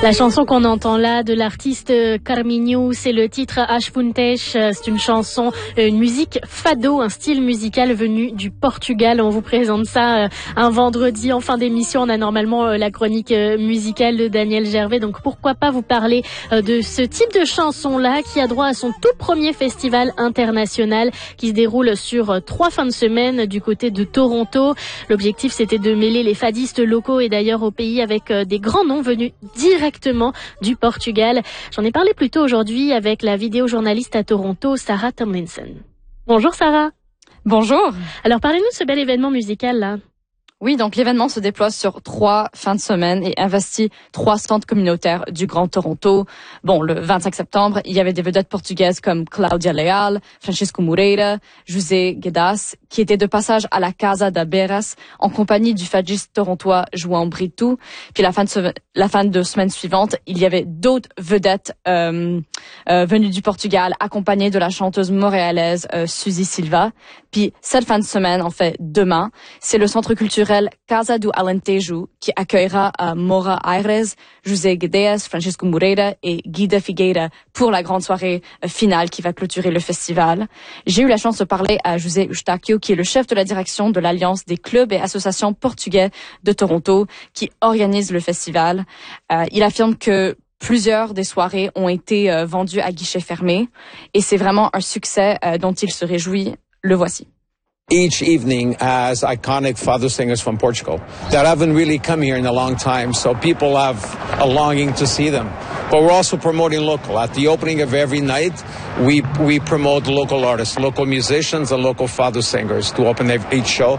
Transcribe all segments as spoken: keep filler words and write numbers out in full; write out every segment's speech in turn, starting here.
La chanson qu'on entend là de l'artiste Carminho, c'est le titre As Pontes. C'est une chanson, une musique fado, un style musical venu du Portugal. On vous présente ça un vendredi en fin d'émission. On a normalement la chronique musicale de Daniel Gervais. Donc pourquoi pas vous parler de ce type de chanson-là qui a droit à son tout premier festival international qui se déroule sur trois fins de semaine du côté de Toronto. L'objectif, c'était de mêler les fadistes locaux et d'ailleurs au pays avec des grands noms venus directement du Portugal. J'en ai parlé plus tôt aujourd'hui avec la vidéojournaliste à Toronto, Sarah Tomlinson. Bonjour Sarah. Bonjour. Alors parlez-nous de ce bel événement musical là. Oui, donc l'événement se déploie sur trois fins de semaine et investit trois centres communautaires du Grand Toronto. Bon, le vingt-cinq septembre, il y avait des vedettes portugaises comme Cláudia Leal, Francisco Moreira, José Guedas, qui étaient de passage à la Casa da Beras en compagnie du fadiste torontois João Brito. Puis la fin de, se- la fin de semaine suivante, il y avait d'autres vedettes euh, euh, venues du Portugal, accompagnées de la chanteuse montréalaise euh, Suzy Silva. Puis cette fin de semaine, en fait demain, c'est le centre culturel Casa do Alentejo qui accueillera à Mora Aires, José Guedas, Francisco Moreira et Guida Figueira pour la grande soirée finale qui va clôturer le festival. J'ai eu la chance de parler à José Eustáquio, qui est le chef de la direction de l'Alliance des clubs et associations portugais de Toronto, qui organise le festival. Euh, il affirme que plusieurs des soirées ont été euh, vendues à guichet fermé et c'est vraiment un succès euh, dont il se réjouit. Le voici. Each evening has iconic fado singers from Portugal that haven't really come here in a long time, so people have a longing to see them. But we're also promoting local. At the opening of every night, we we promote local artists, local musicians, and local fado singers to open each show.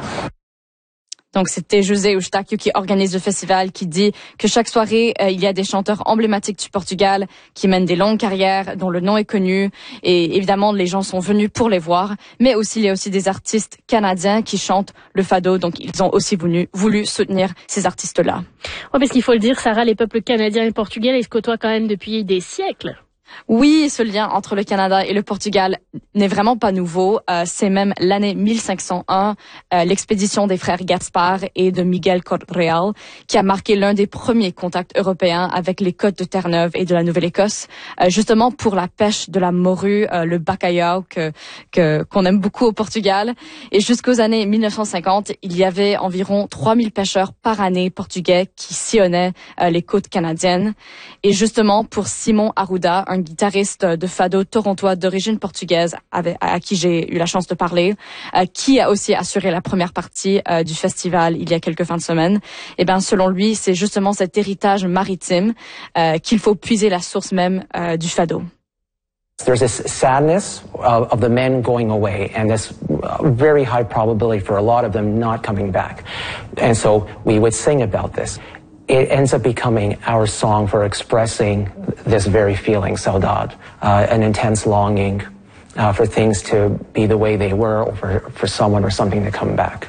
Donc, c'était José Eustáquio qui organise le festival, qui dit que chaque soirée, euh, il y a des chanteurs emblématiques du Portugal qui mènent des longues carrières, dont le nom est connu. Et évidemment, les gens sont venus pour les voir. Mais aussi, il y a aussi des artistes canadiens qui chantent le fado. Donc, ils ont aussi voulu, voulu soutenir ces artistes-là. Ouais, parce qu'il faut le dire, Sarah, les peuples canadiens et portugais, ils se côtoient quand même depuis des siècles. Oui, ce lien entre le Canada et le Portugal n'est vraiment pas nouveau. Euh, c'est même l'année mille cinq cent un, euh, l'expédition des frères Gaspar et de Miguel Correal, qui a marqué l'un des premiers contacts européens avec les côtes de Terre-Neuve et de la Nouvelle-Écosse, euh, justement pour la pêche de la morue, euh, le bacalhau que, que qu'on aime beaucoup au Portugal. Et jusqu'aux années mille neuf cent cinquante, il y avait environ trois mille pêcheurs par année portugais qui sillonnaient euh, les côtes canadiennes. Et justement pour Simon Arruda, un guitariste de fado torontois d'origine portugaise avec, à qui j'ai eu la chance de parler, euh, qui a aussi assuré la première partie euh, du festival il y a quelques fins de semaine. Et ben selon lui, c'est justement cet héritage maritime euh, qu'il faut puiser la source même euh, du fado. There's this sadness of, of the men going away and this very high probability for a lot of them not coming back. And so we would sing about this. It ends up becoming our song for expressing this very feeling, saudade, uh, an intense longing uh, for things to be the way they were, or for, for someone or something to come back.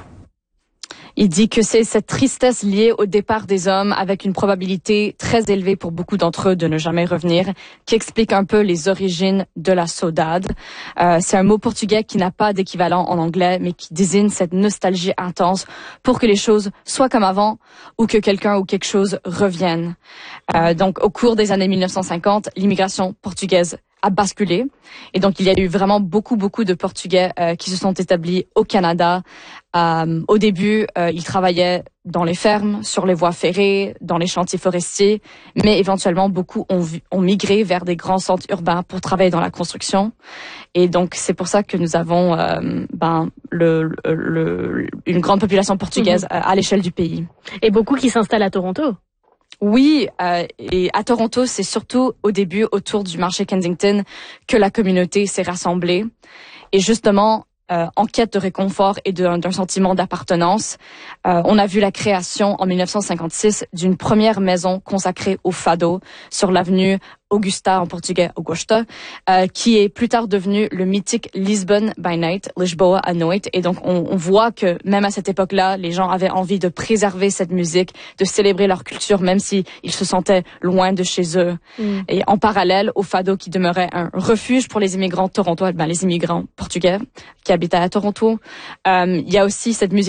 Il dit que c'est cette tristesse liée au départ des hommes, avec une probabilité très élevée pour beaucoup d'entre eux de ne jamais revenir, qui explique un peu les origines de la saudade. Euh, c'est un mot portugais qui n'a pas d'équivalent en anglais, mais qui désigne cette nostalgie intense pour que les choses soient comme avant ou que quelqu'un ou quelque chose revienne. Euh, donc, au cours des années mille neuf cent cinquante, l'immigration portugaise a basculé. Et donc, il y a eu vraiment beaucoup, beaucoup de Portugais euh, qui se sont établis au Canada. Euh, au début, euh, ils travaillaient dans les fermes, sur les voies ferrées, dans les chantiers forestiers, mais éventuellement, beaucoup ont, vu, ont migré vers des grands centres urbains pour travailler dans la construction. Et donc, c'est pour ça que nous avons euh, ben, le, le, le, une grande population portugaise mm-hmm. à l'échelle du pays. Et beaucoup qui s'installent à Toronto. Oui, euh, et à Toronto, c'est surtout au début, autour du marché Kensington, que la communauté s'est rassemblée. Et justement, euh, en quête de réconfort et de, d'un sentiment d'appartenance, euh, on a vu la création en mille neuf cent cinquante-six d'une première maison consacrée au fado sur l'avenue Augusta, en portugais Augusta, euh, qui est plus tard devenu le mythique Lisbon by Night, Lisboa à Noite. Et donc, on, on voit que même à cette époque-là, les gens avaient envie de préserver cette musique, de célébrer leur culture, même si ils se sentaient loin de chez eux. Mm. Et en parallèle au fado qui demeurait un refuge pour les immigrants torontois, ben, les immigrants portugais qui habitaient à Toronto, euh, il y a aussi cette musique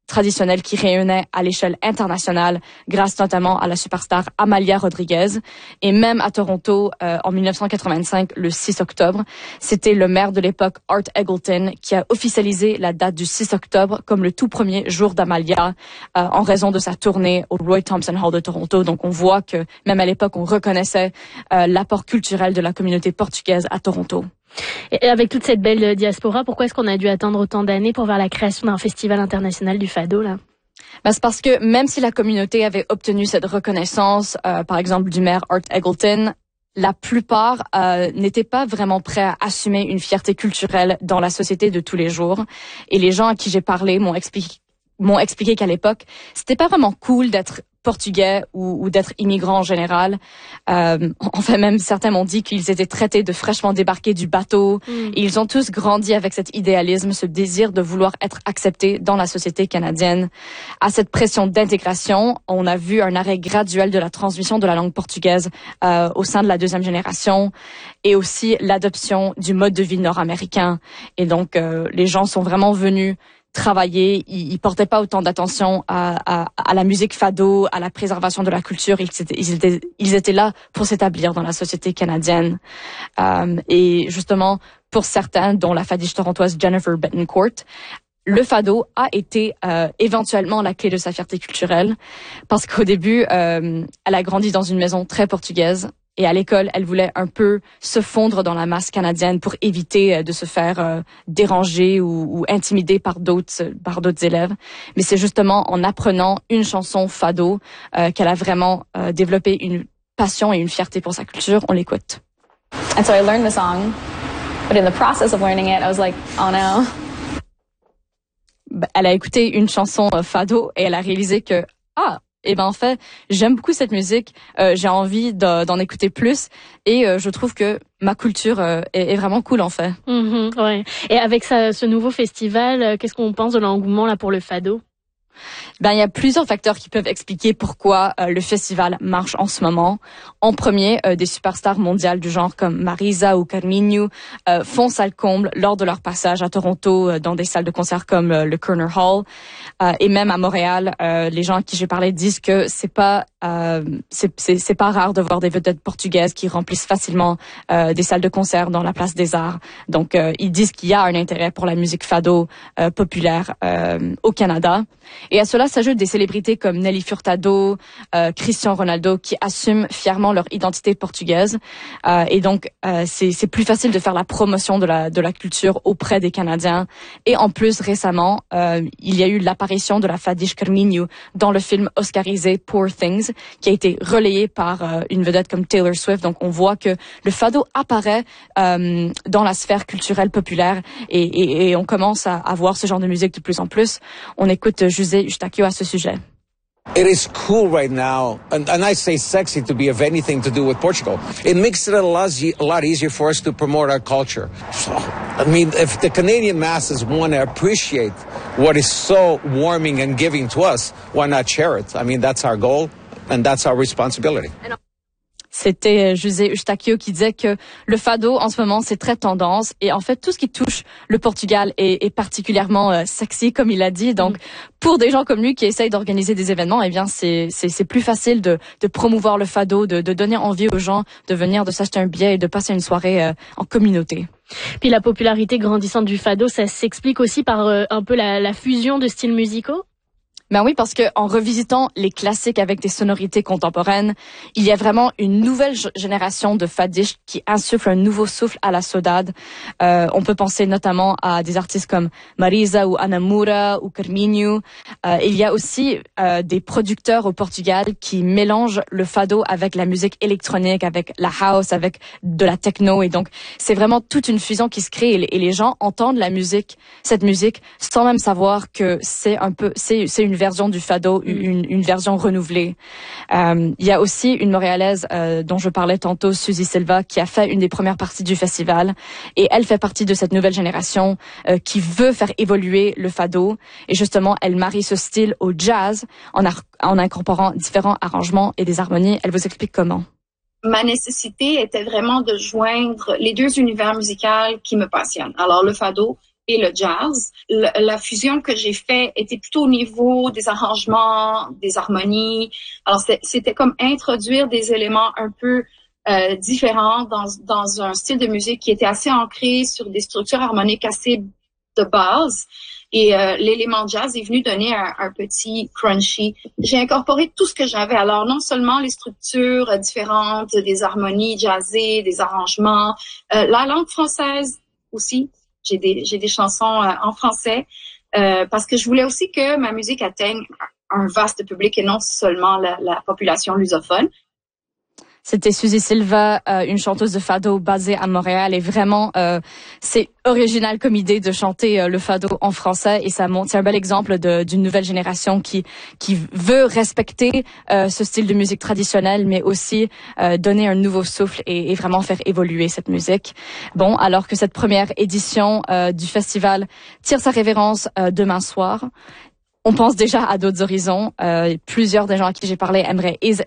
traditionnelle qui rayonnait à l'échelle internationale grâce notamment à la superstar Amalia Rodriguez. Et même à Toronto, euh, en dix-neuf cent quatre-vingt-cinq, le six octobre, c'était le maire de l'époque, Art Eggleton, qui a officialisé la date du six octobre comme le tout premier jour d'Amalia euh, en raison de sa tournée au Roy Thompson Hall de Toronto. Donc on voit que même à l'époque, on reconnaissait euh, l'apport culturel de la communauté portugaise à Toronto. Et avec toute cette belle diaspora, pourquoi est-ce qu'on a dû attendre autant d'années pour voir la création d'un festival international du fado, là? Ben, c'est parce que même si la communauté avait obtenu cette reconnaissance, euh, par exemple du maire Art Eggleton, la plupart euh, n'étaient pas vraiment prêts à assumer une fierté culturelle dans la société de tous les jours. Et les gens à qui j'ai parlé m'ont expliqué m'ont expliqué qu'à l'époque, c'était pas vraiment cool d'être portugais ou, ou d'être immigrant en général. Euh, enfin, même certains m'ont dit qu'ils étaient traités de fraîchement débarqués du bateau. Mm. Et ils ont tous grandi avec cet idéalisme, ce désir de vouloir être acceptés dans la société canadienne. À cette pression d'intégration, on a vu un arrêt graduel de la transmission de la langue portugaise euh, au sein de la deuxième génération et aussi l'adoption du mode de vie nord-américain. Et donc, euh, les gens sont vraiment venus travailler, ils, ils portaient pas autant d'attention à, à, à la musique fado, à la préservation de la culture. Ils étaient, ils étaient, ils étaient là pour s'établir dans la société canadienne. Euh, et justement, pour certains, dont la fadiche torontoise Jennifer Betancourt, le fado a été euh, éventuellement la clé de sa fierté culturelle, parce qu'au début, euh, elle a grandi dans une maison très portugaise. Et à l'école, elle voulait un peu se fondre dans la masse canadienne pour éviter de se faire euh, déranger ou, ou intimider par d'autres par d'autres élèves. Mais c'est justement en apprenant une chanson fado euh, qu'elle a vraiment euh, développé une passion et une fierté pour sa culture. On l'écoute. And so I learned the song, but in the process of learning it, I was like, oh no. Elle a écouté une chanson euh, fado et elle a réalisé que ah. Et ben en fait, j'aime beaucoup cette musique, euh, j'ai envie de, d'en écouter plus et euh, je trouve que ma culture euh, est, est vraiment cool en fait. Mm-hmm, ouais. Et avec ça, ce nouveau festival, euh, qu'est-ce qu'on pense de l'engouement là pour le fado? Ben, il y a plusieurs facteurs qui peuvent expliquer pourquoi euh, le festival marche en ce moment. En premier, euh, des superstars mondiales du genre comme Marisa ou Carminho euh, font salle comble lors de leur passage à Toronto euh, dans des salles de concert comme euh, le Kerner Hall. Euh, et même à Montréal, euh, les gens à qui j'ai parlé disent que c'est pas euh, c'est, c'est, c'est pas rare de voir des vedettes portugaises qui remplissent facilement euh, des salles de concert dans la Place des Arts. Donc, euh, ils disent qu'il y a un intérêt pour la musique fado euh, populaire euh, au Canada. Et à cela s'ajoutent des célébrités comme Nelly Furtado, euh, Cristiano Ronaldo, qui assument fièrement leur identité portugaise. Euh, et donc, euh, c'est, c'est plus facile de faire la promotion de la, de la culture auprès des Canadiens. Et en plus, récemment, euh, il y a eu l'apparition de la fadiche Carminho dans le film oscarisé Poor Things, qui a été relayé par euh, une vedette comme Taylor Swift. Donc, on voit que le fado apparaît euh, dans la sphère culturelle populaire et, et, et on commence à, à voir ce genre de musique de plus en plus. On écoute José Eustáquio à ce sujet. It is cool right now, and, and I say sexy to be of anything to do with Portugal. It makes it a lot, a lot easier for us to promote our culture. So, I mean, if the Canadian masses want to appreciate what is so warming and giving to us, why not share it? I mean, that's our goal, and that's our responsibility. C'était José Eustáquio qui disait que le fado, en ce moment, c'est très tendance. Et en fait, tout ce qui touche le Portugal est, est particulièrement euh, sexy, comme il a dit. Donc, mmh. pour des gens comme lui qui essayent d'organiser des événements, eh bien, c'est, c'est, c'est plus facile de, de promouvoir le fado, de, de donner envie aux gens de venir, de s'acheter un billet et de passer une soirée euh, en communauté. Puis la popularité grandissante du fado, ça s'explique aussi par euh, un peu la, la fusion de styles musicaux? Ben oui, parce que en revisitant les classiques avec des sonorités contemporaines, il y a vraiment une nouvelle génération de fadistes qui insufflent un nouveau souffle à la saudade. Euh, on peut penser notamment à des artistes comme Marisa ou Ana Moura ou Carminho. Euh, il y a aussi euh, des producteurs au Portugal qui mélangent le fado avec la musique électronique, avec la house, avec de la techno. Et donc, c'est vraiment toute une fusion qui se crée et les gens entendent la musique, cette musique, sans même savoir que c'est un peu, c'est, c'est une version du fado, une, une version renouvelée. Euh, il y a aussi une Montréalaise euh, dont je parlais tantôt, Suzy Silva, qui a fait une des premières parties du festival. Et elle fait partie de cette nouvelle génération euh, qui veut faire évoluer le fado. Et justement, elle marie ce style au jazz en, ar- en incorporant différents arrangements et des harmonies. Elle vous explique comment. Ma nécessité était vraiment de joindre les deux univers musicaux qui me passionnent. Alors, le fado et le jazz. Le, la fusion que j'ai fait était plutôt au niveau des arrangements, des harmonies. Alors c'était comme introduire des éléments un peu euh, différents dans, dans un style de musique qui était assez ancré sur des structures harmoniques assez de base. Et euh, l'élément jazz est venu donner un, un petit crunchy. J'ai incorporé tout ce que j'avais. Alors, non seulement les structures différentes, des harmonies jazzées, des arrangements, euh, la langue française aussi. J'ai des, j'ai des chansons euh, en français euh, parce que je voulais aussi que ma musique atteigne un vaste public et non seulement la, la population lusophone. C'était Suzy Silva, euh, une chanteuse de fado basée à Montréal, et vraiment euh, c'est original comme idée de chanter euh, le fado en français, et ça montre, c'est un bel exemple de, d'une nouvelle génération qui qui veut respecter euh, ce style de musique traditionnelle, mais aussi euh, donner un nouveau souffle et, et vraiment faire évoluer cette musique. Bon, alors que cette première édition euh, du festival tire sa révérence euh, demain soir. On pense déjà à d'autres horizons. Euh, plusieurs des gens à qui j'ai parlé aimeraient